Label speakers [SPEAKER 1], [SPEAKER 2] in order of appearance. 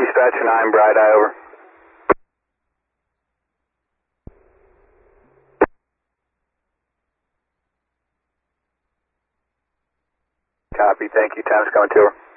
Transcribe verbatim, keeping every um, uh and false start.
[SPEAKER 1] Dispatch nine, Bright Eye, over. Copy, thank you. Time's coming to her.